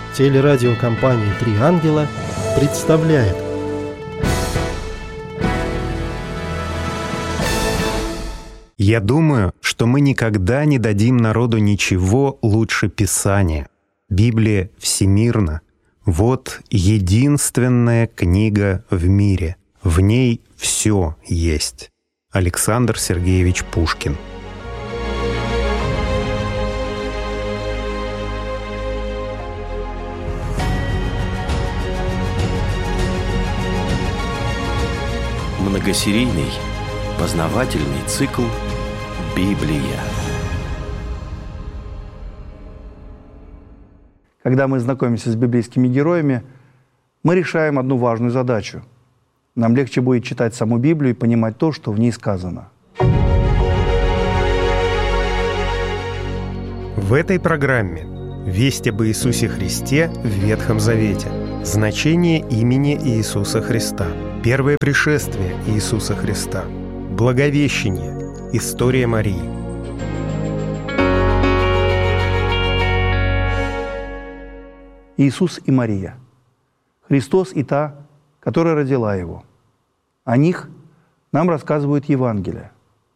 Телерадиокомпания «Три ангела» представляет. Я думаю, что мы никогда не дадим народу ничего лучше Писания. Библия всемирна. Вот единственная книга в мире. В ней все есть. Александр Сергеевич Пушкин. Многосерийный познавательный цикл «Библия». Когда мы знакомимся с библейскими героями, мы решаем одну важную задачу. Нам легче будет читать саму Библию и понимать то, что в ней сказано. В этой программе «Весть об Иисусе Христе в Ветхом Завете», значение имени Иисуса Христа, первое пришествие Иисуса Христа, Благовещение, история Марии. Иисус и Мария. Христос и та, которая родила Его. О них нам рассказывают Евангелия.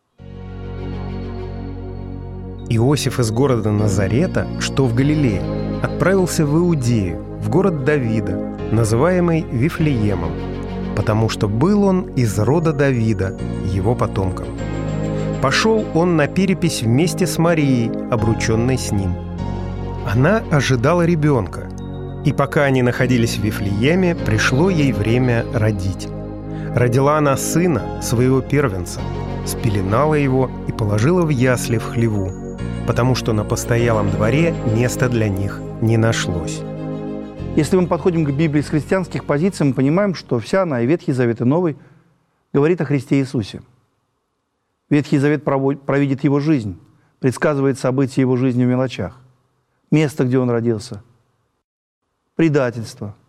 Иосиф из города Назарета, что в Галилее, отправился в Иудею, в город Давида, называемый Вифлеемом, потому что был он из рода Давида, его потомком. Пошел он на перепись вместе с Марией, обрученной с ним. Она ожидала ребенка, и пока они находились в Вифлееме, пришло ей время родить. Родила она сына, своего первенца, спеленала его и положила в ясли в хлеву, потому что на постоялом дворе места для них не нашлось. Если мы подходим к Библии с христианских позиций, мы понимаем, что вся она, и Ветхий Завет, и Новый, говорит о Христе Иисусе. Ветхий Завет провидит Его жизнь, предсказывает события Его жизни в мелочах. Место, где Он родился, предательство,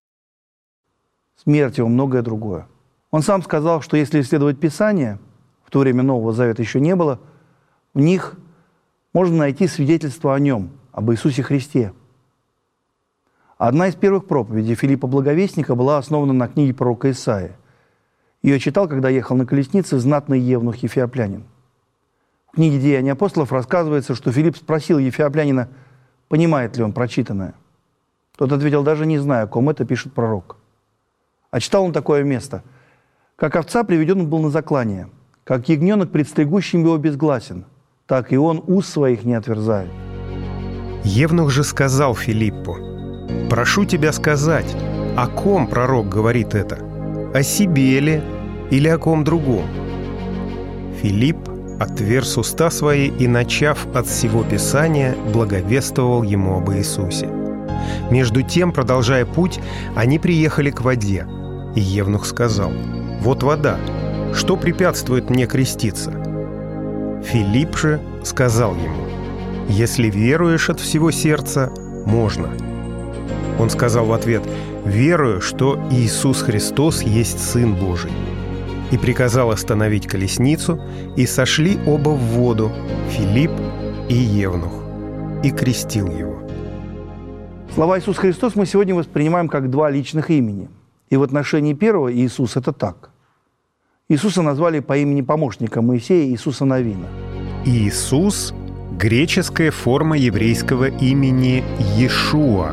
смерть Его, многое другое. Он сам сказал, что если исследовать Писание, в то время Нового Завета еще не было, в них можно найти свидетельство о Нем, об Иисусе Христе. Одна из первых проповедей Филиппа Благовестника была основана на книге пророка Исаии. Ее читал, когда ехал на колеснице, знатный евнух Ефиоплянин. В книге «Деяния апостолов» рассказывается, что Филипп спросил Ефиоплянина, понимает ли он прочитанное. Тот ответил, даже не знаю, о ком это пишет пророк. А читал он такое место. «Как овца приведен он был на заклание, как ягненок пред стригущим его безгласен, так и он уст своих не отверзает». Евнух же сказал Филиппу: «Прошу тебя сказать, о ком пророк говорит это? О себе ли или о ком другом?» Филипп отверз уста свои и, начав от всего Писания, благовествовал ему об Иисусе. Между тем, продолжая путь, они приехали к воде, и евнух сказал: «Вот вода, что препятствует мне креститься?» Филипп же сказал ему: «Если веруешь от всего сердца, можно». Он сказал в ответ: «Верую, что Иисус Христос есть Сын Божий». И приказал остановить колесницу, и сошли оба в воду, Филипп и евнух, и крестил его. Слова «Иисус Христос» мы сегодня воспринимаем как два личных имени. И в отношении первого Иисус это так. Иисуса назвали по имени помощника Моисея Иисуса Навина. Иисус – греческая форма еврейского имени Иешуа,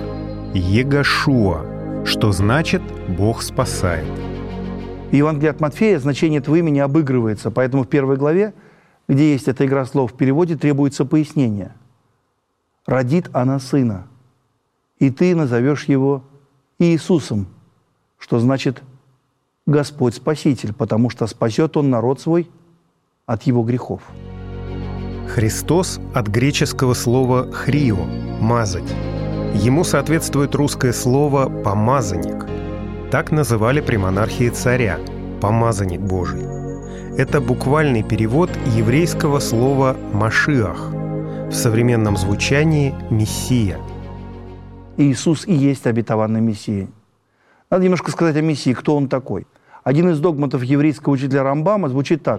Егошуа, что значит «Бог спасает». В Евангелии от Матфея значение этого имени обыгрывается, поэтому в первой главе, где есть эта игра слов, в переводе требуется пояснение. «Родит она сына, и ты назовешь его Иисусом», что значит «Господь Спаситель», потому что спасет Он народ свой от его грехов. Христос от греческого слова «хрио» – «мазать». Ему соответствует русское слово «помазанник». Так называли при монархии царя – «помазанник Божий». Это буквальный перевод еврейского слова «машиах», в современном звучании «мессия». Иисус и есть обетованный Мессия. Надо немножко сказать о Мессии, кто Он такой. Один из догматов еврейского учителя Рамбама звучит так.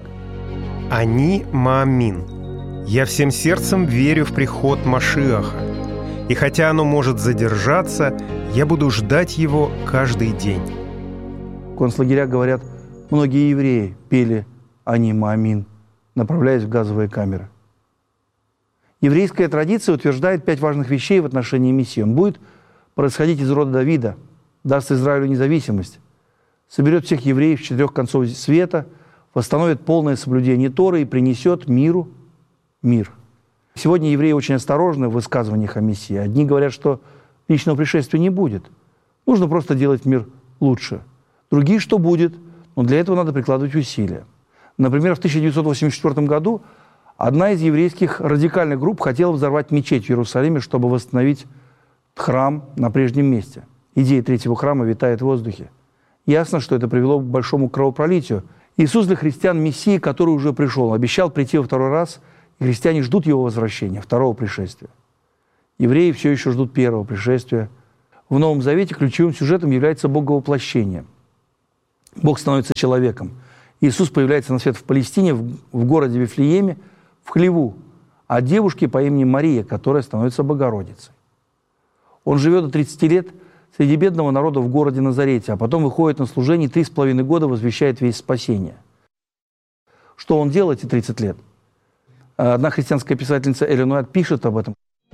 «Ани маамин» – «Я всем сердцем верю в приход Машиаха, и хотя оно может задержаться, я буду ждать его каждый день». В концлагерях, говорят, многие евреи пели «Аним, амин», направляясь в газовые камеры. Еврейская традиция утверждает 5 важных вещей в отношении Мессии. Он будет происходить из рода Давида, даст Израилю независимость, соберет всех евреев с 4 концов света, восстановит полное соблюдение Торы и принесет миру мир. Сегодня евреи очень осторожны в высказываниях о Мессии. Одни говорят, что личного пришествия не будет. Нужно просто делать мир лучше. Другие, что будет, но для этого надо прикладывать усилия. Например, в 1984 году одна из еврейских радикальных групп хотела взорвать мечеть в Иерусалиме, чтобы восстановить храм на прежнем месте. Идея третьего храма витает в воздухе. Ясно, что это привело к большому кровопролитию. Иисус для христиан – Мессия, который уже пришел. Обещал прийти во второй раз, и христиане ждут его возвращения, второго пришествия. Евреи все еще ждут первого пришествия. В Новом Завете ключевым сюжетом является боговоплощение. Бог становится человеком. Иисус появляется на свет в Палестине, в городе Вифлееме, в хлеву, от девушки по имени Мария, которая становится Богородицей. Он живет до 30 лет среди бедного народа в городе Назарете, а потом выходит на служение и 3,5 года возвещает весть спасения. Что он делал эти 30 лет? Одна христианская писательница Эллен Уайт пишет об этом.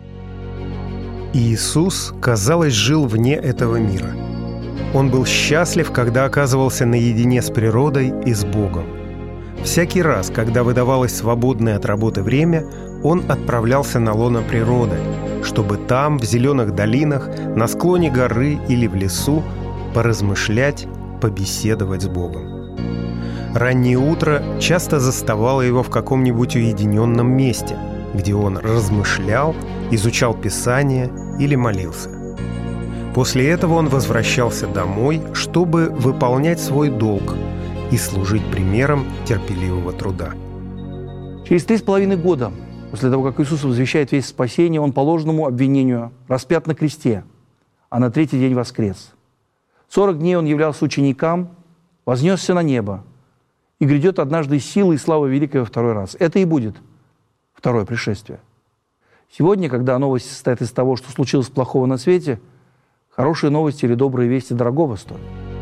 Иисус, казалось, жил вне этого мира. Он был счастлив, когда оказывался наедине с природой и с Богом. Всякий раз, когда выдавалось свободное от работы время, он отправлялся на лоно природы, чтобы там, в зеленых долинах, на склоне горы или в лесу, поразмышлять, побеседовать с Богом. Раннее утро часто заставало его в каком-нибудь уединенном месте, где он размышлял, изучал Писание или молился. После этого он возвращался домой, чтобы выполнять свой долг и служить примером терпеливого труда. Через 3,5 года после того, как Иисус возвещает весть спасения, он по ложному обвинению распят на кресте, а на 3-й день воскрес. 40 дней он являлся ученикам, вознесся на небо и грядет однажды силой и славой великой во второй раз. Это и будет второе пришествие. Сегодня, когда новость состоит из того, что случилось плохого на свете, хорошие новости или добрые вести дорогого стоят.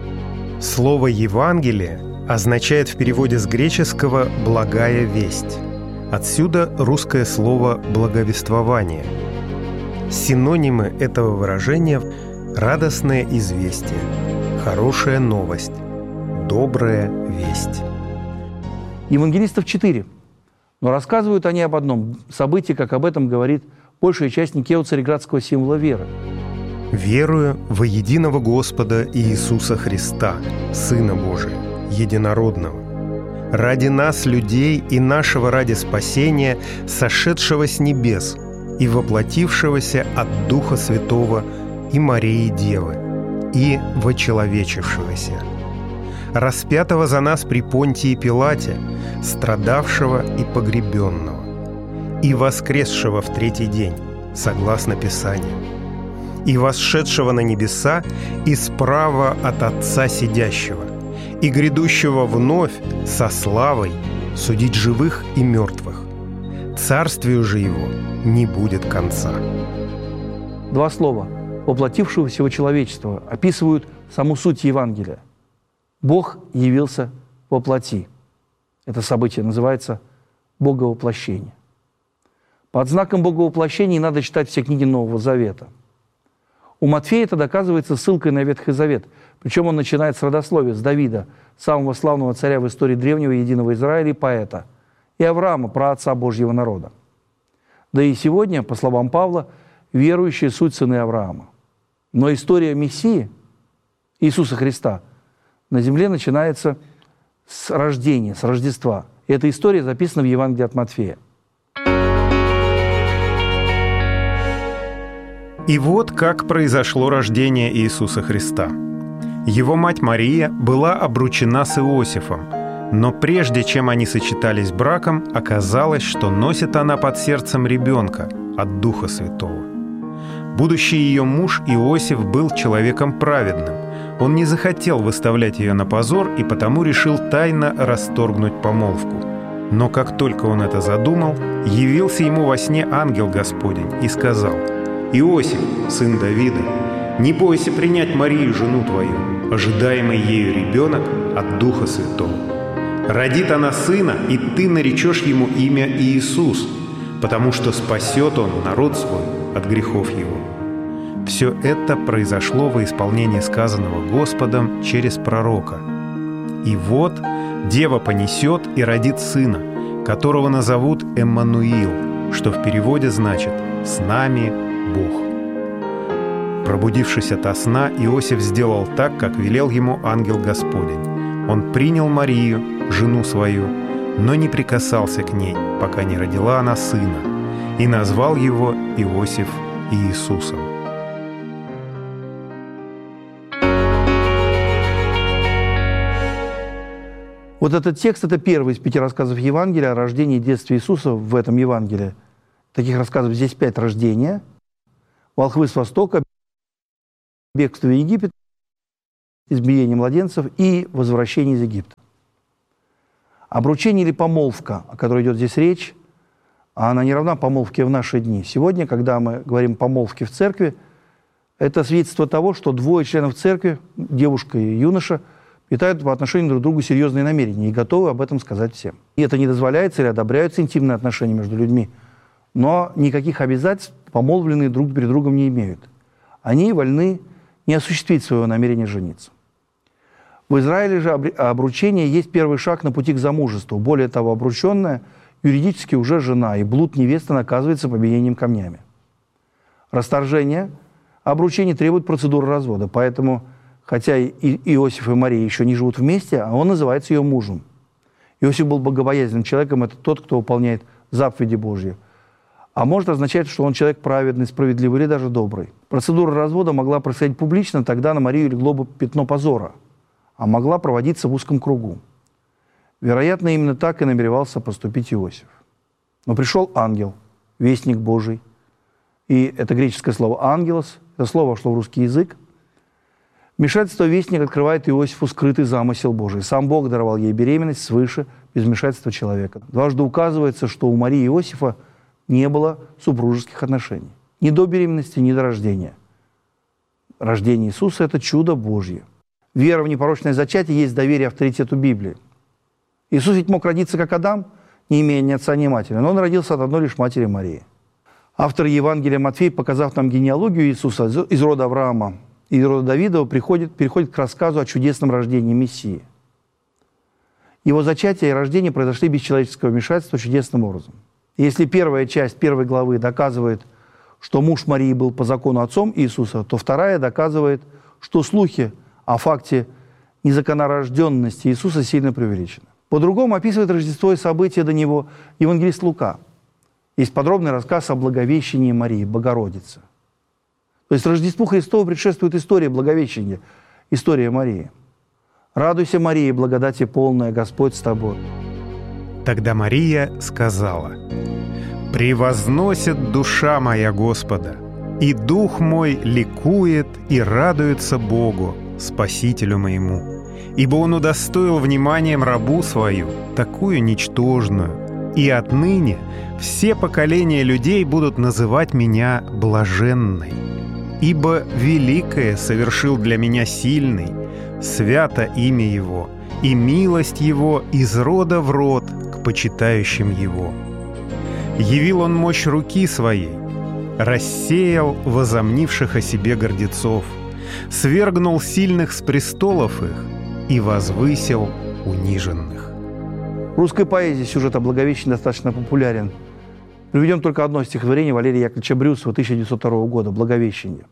Слово «Евангелие» означает в переводе с греческого «благая весть». Отсюда русское слово «благовествование». Синонимы этого выражения – радостное известие, хорошая новость, добрая весть. Евангелистов 4, но рассказывают они об одном событии, как об этом говорит большая часть Никео-Цареградского символа веры. «Верую во единого Господа Иисуса Христа, Сына Божия, единородного, ради нас, людей, и нашего ради спасения, сошедшего с небес и воплотившегося от Духа Святого и Марии Девы, и вочеловечившегося, распятого за нас при Понтии Пилате, страдавшего и погребенного, и воскресшего в 3-й день, согласно Писанию, и восшедшего на небеса, и справа от Отца сидящего, и грядущего вновь со славой судить живых и мертвых. Царствию же его не будет конца». 2 слова «воплотившегося во человечество» описывают саму суть Евангелия. Бог явился во плоти. Это событие называется Боговоплощение. Под знаком Боговоплощения надо читать все книги Нового Завета. У Матфея это доказывается ссылкой на Ветхий Завет. Причем он начинает с родословия, с Давида, самого славного царя в истории древнего единого Израиля и поэта, и Авраама, праотца Божьего народа. Да и сегодня, по словам Павла, верующие суть сыны Авраама. Но история Мессии, Иисуса Христа, на земле начинается с рождения, с Рождества. И эта история записана в Евангелии от Матфея. И вот как произошло рождение Иисуса Христа. Его мать Мария была обручена с Иосифом, но прежде чем они сочетались браком, оказалось, что носит она под сердцем ребенка от Духа Святого. Будущий ее муж Иосиф был человеком праведным. Он не захотел выставлять ее на позор и потому решил тайно расторгнуть помолвку. Но как только он это задумал, явился ему во сне ангел Господень и сказал: Иосиф, сын Давида, не бойся принять Марию, жену твою, ожидаемый ею ребенок от Духа Святого. Родит она сына, и ты наречешь ему имя Иисус, потому что спасет он народ свой от грехов его». Все это произошло во исполнение сказанного Господом через пророка. «И вот дева понесет и родит сына, которого назовут Эммануил», что в переводе значит «с нами Бог». Пробудившись ото сна, Иосиф сделал так, как велел ему ангел Господень. Он принял Марию, жену свою, но не прикасался к ней, пока не родила она сына, и назвал его Иосиф Иисусом. Вот этот текст – это первый из 5 рассказов Евангелия о рождении и детстве Иисуса в этом Евангелии. Таких рассказов здесь 5: рождение, волхвы с востока, бегство в Египет, избиение младенцев и возвращение из Египта. Обручение или помолвка, о которой идет здесь речь, она не равна помолвке в наши дни. Сегодня, когда мы говорим помолвки в церкви, это свидетельство того, что 2 членов церкви, девушка и юноша, питают по отношению друг к другу серьезные намерения и готовы об этом сказать всем. И это не дозволяется или одобряются интимные отношения между людьми, но никаких обязательств помолвленные друг перед другом не имеют. Они вольны не осуществить своего намерения жениться. В Израиле же обручение есть первый шаг на пути к замужеству. Более того, обрученная юридически уже жена, и блуд невесты наказывается побиением камнями. Расторжение обручения требует процедуры развода, поэтому, хотя и Иосиф и Мария еще не живут вместе, а он называется ее мужем. Иосиф был богобоязненным человеком, это тот, кто выполняет заповеди Божьи. А может означать, что он человек праведный, справедливый или даже добрый. Процедура развода могла происходить публично, тогда на Марию легло бы пятно позора, а могла проводиться в узком кругу. Вероятно, именно так и намеревался поступить Иосиф. Но пришел ангел, вестник Божий, и это греческое слово «ангелос», это слово вошло в русский язык. Вмешательство вестника открывает Иосифу скрытый замысел Божий. Сам Бог даровал ей беременность свыше, без вмешательства человека. Дважды указывается, что у Марии и Иосифа не было супружеских отношений. Ни до беременности, ни до рождения. Рождение Иисуса – это чудо Божье. Вера в непорочное зачатие есть доверие авторитету Библии. Иисус ведь мог родиться как Адам, не имея ни отца, ни матери, но он родился от одной лишь матери Марии. Автор Евангелия Матфей, показав нам генеалогию Иисуса из рода Авраама и из рода Давидова, переходит к рассказу о чудесном рождении Мессии. Его зачатие и рождение произошли без человеческого вмешательства чудесным образом. И если первая часть 1 главы доказывает, что муж Марии был по закону отцом Иисуса, то вторая доказывает, что слухи о факте незаконорожденности Иисуса сильно преувеличены. По-другому описывает Рождество и события до него евангелист Лука. Есть подробный рассказ о Благовещении Марии, Богородице. То есть Рождеству Христову предшествует история Благовещения, история Марии. «Радуйся, Мария, благодати полная, Господь с тобой». Тогда Мария сказала: «Превозносит душа моя Господа, и дух мой ликует и радуется Богу, Спасителю моему, ибо Он удостоил вниманием рабу свою, такую ничтожную, и отныне все поколения людей будут называть меня блаженной. Ибо великое совершил для меня сильный, свято имя Его, и милость Его из рода в род к почитающим Его. Явил Он мощь руки Своей, рассеял возомнивших о себе гордецов, свергнул сильных с престолов их и возвысил униженных». В русской поэзии сюжет о Благовещении достаточно популярен. Приведем только одно стихотворение Валерия Яковлевича Брюсова 1902 года «Благовещение».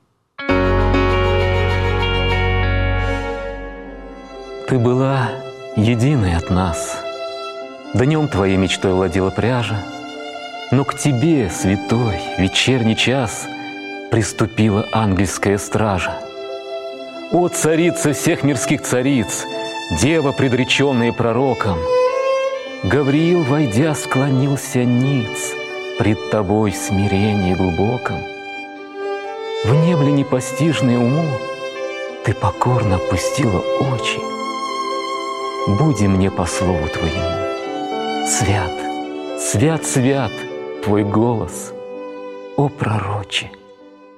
Ты была единой от нас, днем твоей мечтой владела пряжа, но к тебе, святой, вечерний час, приступила ангельская стража. О, царица всех мирских цариц, дева, предреченная пророком! Гавриил, войдя, склонился ниц пред тобой в смирении глубоком. В небле непостижное уму ты покорно опустила очи. Буди мне по слову твоему. Свят, свят, свят твой голос, о пророче,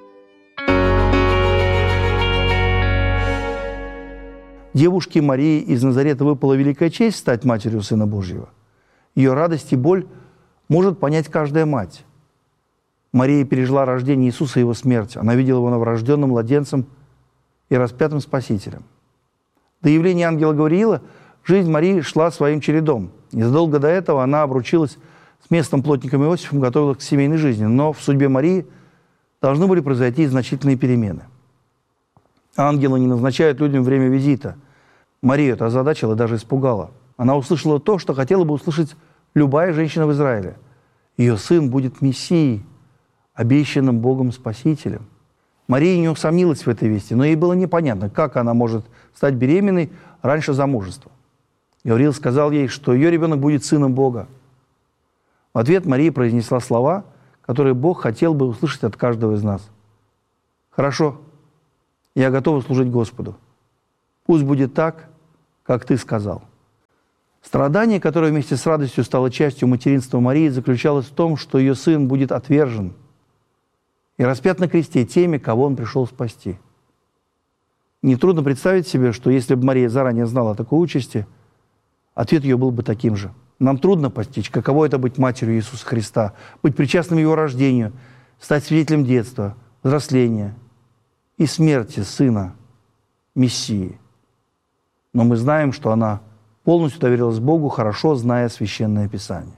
Девушке Марии из Назарета выпала великая честь стать матерью Сына Божьего. Ее радость и боль может понять каждая мать. Мария пережила рождение Иисуса и его смерть. Она видела его новорожденным младенцем и распятым Спасителем. До явления ангела Гавриила жизнь Марии шла своим чередом. Незадолго до этого она обручилась с местным плотником Иосифом, готовилась к семейной жизни. Но в судьбе Марии должны были произойти значительные перемены. Ангелы не назначают людям время визита. Марию это озадачило и даже испугало. Она услышала то, что хотела бы услышать любая женщина в Израиле. Ее сын будет Мессией, обещанным Богом Спасителем. Мария не усомнилась в этой вести, но ей было непонятно, как она может стать беременной раньше замужества. Гавриил сказал ей, что ее ребенок будет сыном Бога. В ответ Мария произнесла слова, которые Бог хотел бы услышать от каждого из нас. «Хорошо, я готова служить Господу. Пусть будет так, как ты сказал». Страдание, которое вместе с радостью стало частью материнства Марии, заключалось в том, что ее сын будет отвержен и распят на кресте теми, кого он пришел спасти. Нетрудно представить себе, что если бы Мария заранее знала о такой участи, ответ ее был бы таким же. Нам трудно постичь, каково это быть матерью Иисуса Христа, быть причастным его рождению, стать свидетелем детства, взросления и смерти Сына Мессии. Но мы знаем, что она полностью доверилась Богу, хорошо зная Священное Писание.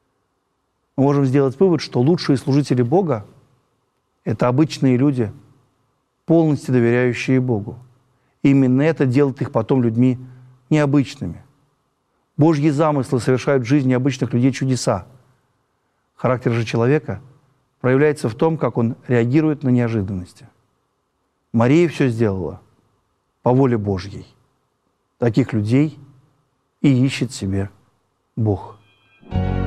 Мы можем сделать вывод, что лучшие служители Бога – это обычные люди, полностью доверяющие Богу. И именно это делает их потом людьми необычными. Божьи замыслы совершают в жизни обычных людей чудеса. Характер же человека проявляется в том, как он реагирует на неожиданности. Мария все сделала по воле Божьей. Таких людей и ищет себе Бог.